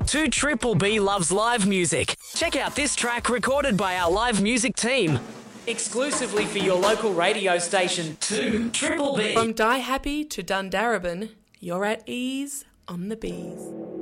2 Triple B loves live music. Check out this track recorded by our live music team. Exclusively for your local radio station, 2 Triple B. From Die Happy to Dundarabin, you're at ease on the bees.